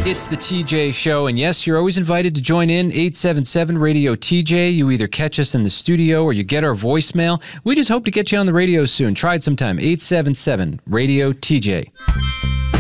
It's the TJ Show, and yes, you're always invited to join in, 877-RADIO-TJ. You either catch us in the studio or you get our voicemail. We just hope to get you on the radio soon. Try it sometime, 877-RADIO-TJ.